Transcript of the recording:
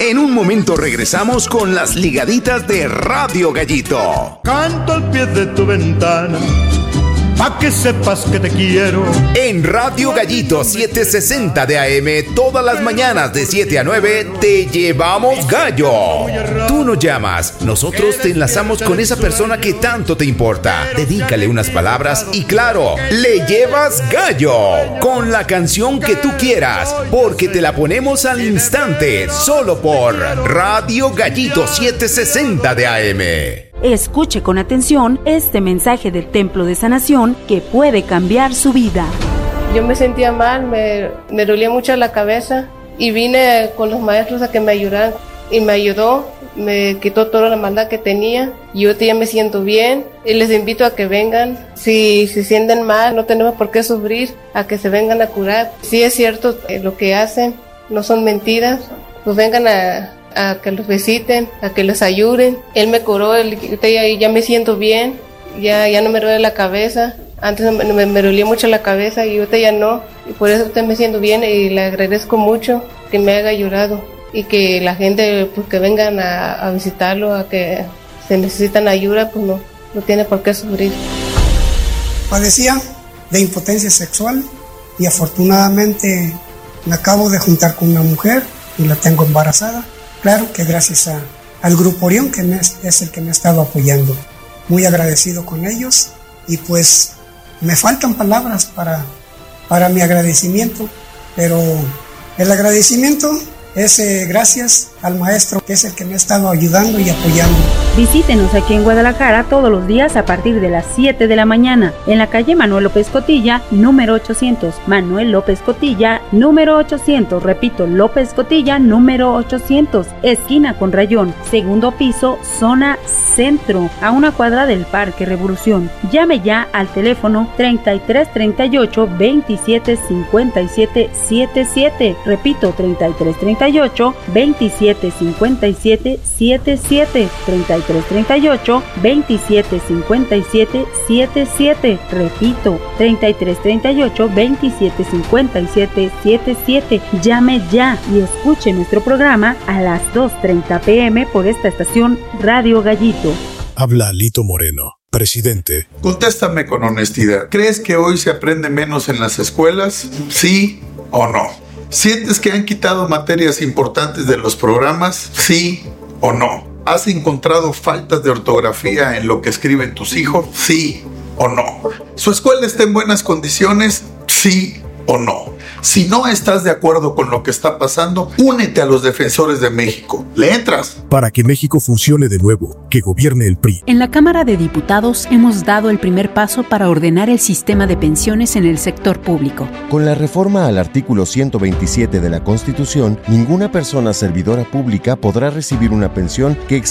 En un momento regresamos con las ligaditas de Radio Gallito. Canto al pie de tu ventana, pa' que sepas que te quiero. En Radio Gallito 760 de AM, todas las mañanas de 7 a 9, te llevamos gallo. Tú nos llamas, nosotros te enlazamos con esa persona que tanto te importa. Dedícale unas palabras y claro, le llevas gallo con la canción que tú quieras, porque te la ponemos al instante, solo por Radio Gallito 760 de AM. Escuche con atención este mensaje del Templo de Sanación que puede cambiar su vida. Yo me sentía mal, me dolía mucho la cabeza y vine con los maestros a que me ayudaran y me ayudó, me quitó toda la maldad que tenía y yo ya me siento bien y les invito a que vengan. Si se sienten mal, no tenemos por qué sufrir, a que se vengan a curar. Si es cierto lo que hacen, no son mentiras, pues vengan a que los visiten, a que les ayuden. Él me curó, ya me siento bien, ya no me duele la cabeza. Antes me dolía mucho la cabeza y ahorita ya no. Y por eso me siento bien y le agradezco mucho que me haya ayudado. Y que la gente pues, que vengan a visitarlo, a que se necesitan ayuda, pues no tiene por qué sufrir. Padecía de impotencia sexual y afortunadamente me acabo de juntar con una mujer y la tengo embarazada. Claro que gracias al Grupo Orión, que es el que me ha estado apoyando. Muy agradecido con ellos y pues me faltan palabras para mi agradecimiento, pero el agradecimiento es gracias al maestro, que es el que me ha estado ayudando y apoyando. Visítenos aquí en Guadalajara todos los días a partir de las 7 de la mañana, en la calle Manuel López Cotilla, número 800. Manuel López Cotilla, número 800. Repito, López Cotilla, número 800. Esquina con Rayón, segundo piso, zona centro, a una cuadra del Parque Revolución. Llame ya al teléfono 3338 27 57 77. Repito, 3338 27 57 77. 3338 27 57 77. Repito, 3338 27 57 77. Llame ya y escuche nuestro programa a las 2:30 p.m. por esta estación Radio Gallito. Habla Lito Moreno, presidente. Contéstame con honestidad. ¿Crees que hoy se aprende menos en las escuelas? ¿Sí o no? ¿Sientes que han quitado materias importantes de los programas? ¿Sí o no? ¿Has encontrado faltas de ortografía en lo que escriben tus hijos? ¿Sí o no? ¿Su escuela está en buenas condiciones? ¿Sí o no? Si no estás de acuerdo con lo que está pasando, únete a los defensores de México. ¿Le entras? Para que México funcione de nuevo, que gobierne el PRI. En la Cámara de Diputados hemos dado el primer paso para ordenar el sistema de pensiones en el sector público. Con la reforma al artículo 127 de la Constitución, ninguna persona servidora pública podrá recibir una pensión que